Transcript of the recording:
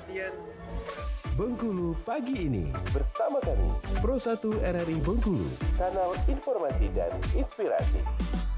perhatian. Bengkulu pagi ini Bersama kami, Pro 1 RRI Bengkulu. kanal informasi dan inspirasi.